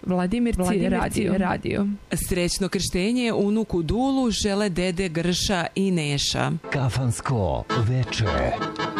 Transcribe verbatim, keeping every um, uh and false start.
Vladimir C. radio. radio. Srećno krštenje unuku Dulu žele dede Grša i Neša. Kafansko veče.